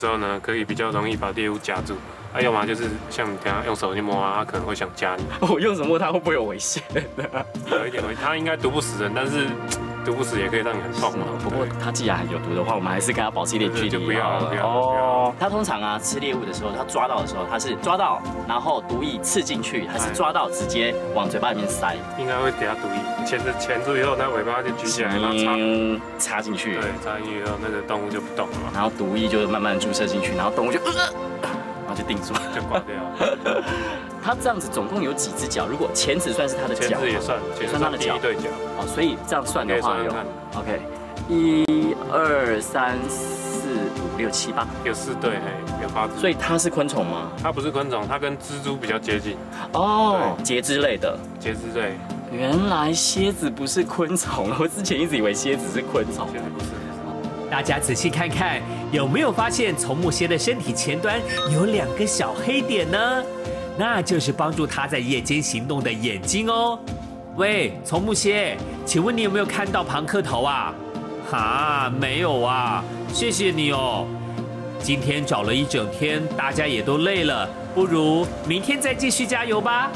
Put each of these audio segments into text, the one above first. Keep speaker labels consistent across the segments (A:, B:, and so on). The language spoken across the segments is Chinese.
A: 之后呢，可以比较容易把猎物夹住。要么就是像你等下用手去摸它，它可能会想夹你。
B: 我用手摸它会不会有危险？
A: 有一点危险，它应该毒不死人，但是毒不死也可以让你很痛嘛。
B: 不过它既然有毒的话，我们还是跟它保持一点距离。
A: 就不要了，不要。
B: 哦，它通常啊吃猎物的时候，它抓到的时候，它是抓到然后毒液刺进去，还是抓到直接往嘴巴里面塞？
A: 应该会给它毒液，钳住以后，它尾巴就举起来，然后
B: 插进去。
A: 对，插进去以后，那个动物就不动了嘛。
B: 然后毒液就慢慢注射进去，然后动物就然后就定住，
A: 就挂掉了。
B: 它这样子总共有几只脚？如果钳子算是它的脚，
A: 钳子也算它的脚，第一对脚。
B: 哦，所以这样算的话有 OK， 1、2、3、4、5、6、7、8，
A: 有4对，有8只。
B: 所以它是昆虫吗？
A: 它不是昆虫，它跟蜘蛛比较接近。
B: 哦，节肢类的。
A: 节肢类。
B: 原来蝎子不是昆虫，我之前一直以为蝎子是昆虫。
A: 蝎子不是。
C: 大家仔细看看，有没有发现丛木蝎的身体前端有2个小黑点呢？那就是帮助它在夜间行动的眼睛哦。喂，丛木蝎，请问你有没有看到庞克头啊？哈，没有啊，谢谢你哦。今天找了一整天，大家也都累了，不如明天再继续加油吧。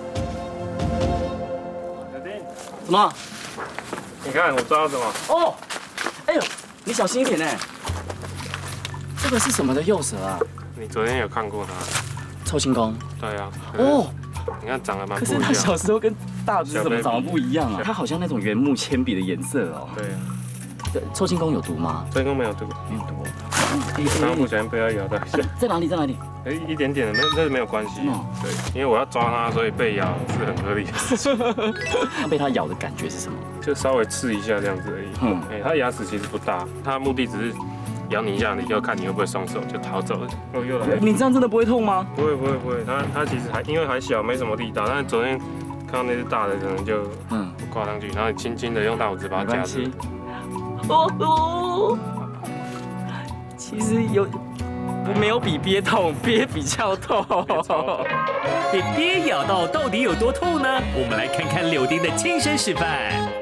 B: 什么？
A: 你看我抓到什么？
B: 哦，哎呦！你小心一点呢。这个是什么的幼蛇啊？
A: 你昨天有看过它？
B: 臭青公。
A: 对啊。
B: 哦，
A: 你看长得蛮不一样。
B: 可是它小时候跟大只怎么长得不一样啊？它好像那种原木铅笔的颜色哦。
A: 对啊。
B: 臭青公有毒吗？
A: 臭青公没有毒，
B: 没有毒。
A: 它目前被它咬到。
B: 在哪里？在哪里？
A: 一点点的，那没有关系。对，因为我要抓它，所以被咬是很合理的事情。
B: 它被它咬的感觉是什么？
A: 就稍微刺一下这样子而已。它牙齿其实不大，它目的只是咬你一下，你就看你会不会松手就逃走了。哦，又来了。
B: 你这样真的不会痛吗？
A: 不会，它其实因为还小，没什么力道。但是昨天看到那只大的，可能就挂上去，然后轻轻的用大拇指把它夹住。
B: 哦，其实没有比憋痛，憋比较痛。
C: 被憋咬到底有多痛呢？我们来看看柳丁的亲身示范。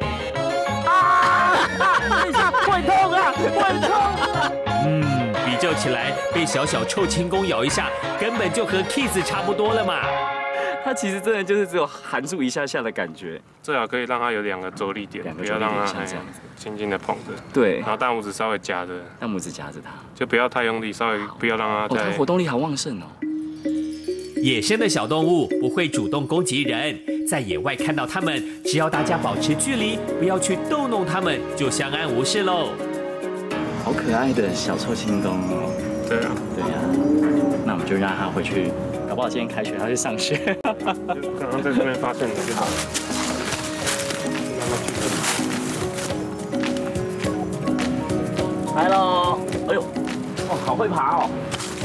B: 会痛啊，会痛！
C: 比较起来，被小臭青公咬一下，根本就和 kiss 差不多了嘛。
B: 它其实真的就是只有含住一下下的感觉，
A: 最好可以让它有2个着力点，不要让它轻轻的捧着。
B: 对，
A: 然后大拇指稍微夹着，
B: 大拇指夹着它，
A: 就不要太用力，稍微不要让它太。
B: 它活动力好旺盛哦。
C: 野生的小动物不会主动攻击人，在野外看到它们，只要大家保持距离，不要去逗弄它们，就相安无事喽。
B: 好可爱的小臭青公哦。
A: 对啊，
B: 那我们就让它回去，搞不好今天开学它去上学。
A: 刚刚在这边发现的就好了。
B: 来喽！哎呦，好会爬哦。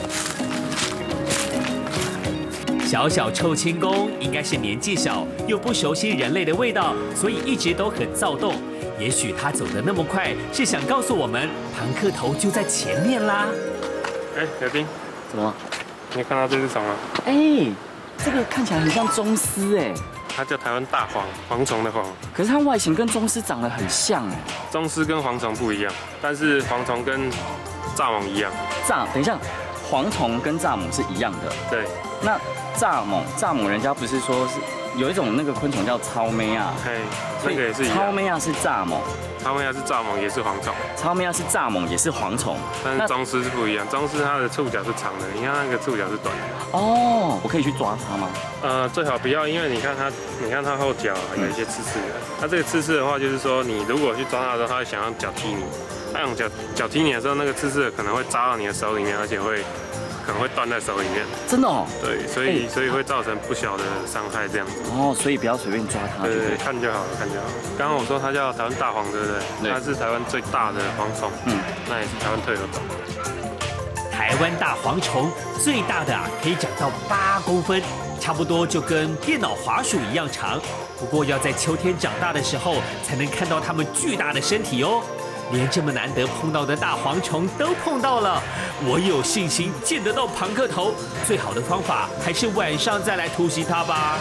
C: 小臭青公应该是年纪小，又不熟悉人类的味道，所以一直都很躁动。也许它走得那么快，是想告诉我们，庞克头就在前面啦。
A: 柳丁，
B: 怎么？
A: 你看到这只虫吗？
B: 这个看起来很像螽斯哎。
A: 它叫台湾大蝗，蝗虫的蝗。
B: 可是它外形跟螽斯长得很像哎。
A: 螽斯跟蝗虫不一样，但是蝗虫跟蚱蜢一样。
B: 等一下，蝗虫跟蚱蜢是一样的。
A: 对。
B: 那蚱蜢人家不是说是有一种那个昆虫叫超妹啊？
A: 那个也是一样。
B: 超妹啊是蚱蜢，
A: 超妹啊是蚱蜢，也是蝗虫。
B: 超妹啊是蚱蜢，也是蝗虫。
A: 但是螽斯是不一样，螽斯它的触角是长的，你看那个触角是短的。
B: 哦，我可以去抓它吗？
A: 最好不要，因为你看它后脚有一些刺刺的。它这个刺刺的话，就是说你如果去抓它的时候，它会想用脚踢你。它用脚踢你的时候，那个刺刺的可能会扎到你的手里面，而且可能会断在手里面。
B: 真的哦。
A: 对，所以会造成不小的伤害这样子。
B: 哦，所以不要随便抓它。
A: 对，看就好了，看就好了。刚刚我说它叫台湾大蝗，对不对？它是台湾最大的蝗虫，那也是台湾特有种。
C: 台湾大蝗虫最大的可以长到8公分，差不多就跟电脑滑鼠一样长。不过要在秋天长大的时候，才能看到它们巨大的身体哦。连这么难得碰到的大蝗虫都碰到了，我有信心见得到庞克头。最好的方法还是晚上再来突袭它吧。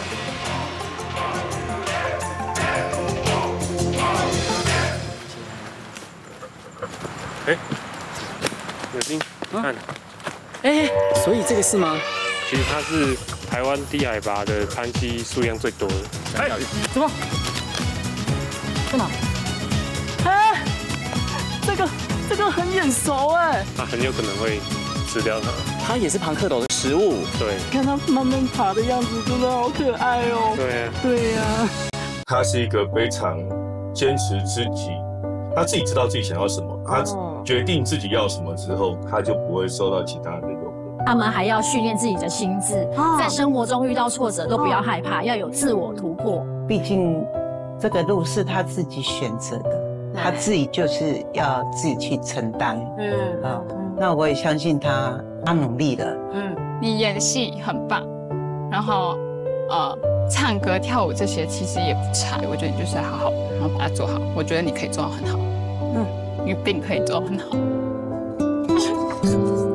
A: 柳丁。 看，
B: 所以这个是吗？
A: 其实它是台湾低海拔的攀蜥数量最多的。
B: 什么？在哪？哎，这个很眼熟哎，
A: 它很有可能会吃掉它。
B: 它也是庞蝌蚪的食物。
A: 对，
B: 看它慢慢爬的样子，真的好可爱哦。
A: 对啊，
B: 对呀。
D: 他是一个非常坚持自己，他自己知道自己想要什么，他决定自己要什么之后，他就不会受到其他人的诱惑。
E: 他们还要训练自己的心智，在生活中遇到挫折都不要害怕，要有自我突破。
F: 毕竟这个路是他自己选择的，他自己就是要自己去承担。那我也相信他努力了。
G: 你演戏很棒，然后唱歌跳舞这些其实也不差，我觉得你就是要好好，然后把它做好。我觉得你可以做到很好，你一定可以做到很好。